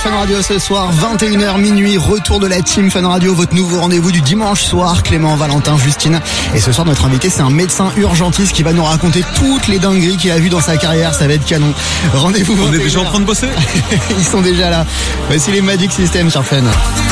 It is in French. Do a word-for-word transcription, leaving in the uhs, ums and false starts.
Fun Radio ce soir, vingt et une heures minuit, retour de la team Fun Radio, votre nouveau rendez-vous du dimanche soir. Clément, Valentin, Justine. Et ce soir, notre invité, c'est un médecin urgentiste qui va nous raconter toutes les dingueries qu'il a vues dans sa carrière. Ça va être canon. Rendez-vous. On est déjà en train de bosser. Ils sont déjà là. Voici les Magic System sur Fun.